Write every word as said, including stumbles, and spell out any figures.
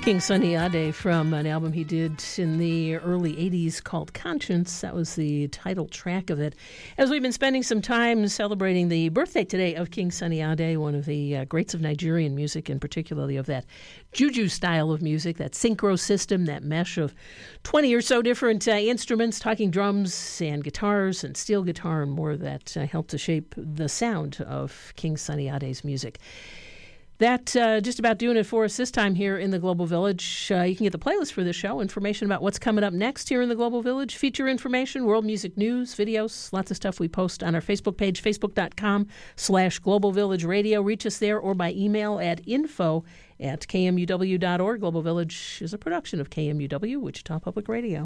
King Sunny Ade from an album he did in the early eighties called Conscience. That was the title track of it. As we've been spending some time celebrating the birthday today of King Sunny Ade, one of the uh, greats of Nigerian music, and particularly of that juju style of music, that synchro system, that mesh of twenty or so different uh, instruments, talking drums and guitars and steel guitar and more that uh, helped to shape the sound of King Sunny Ade's music. That uh, just about doing it for us this time here in the Global Village. Uh, you can get the playlist for this show, information about what's coming up next here in the Global Village, feature information, world music news, videos, lots of stuff we post on our Facebook page, facebook.com slash Global Village Radio. Reach us there or by email at info at kmuw.org. Global Village is a production of K M U W, Wichita Public Radio.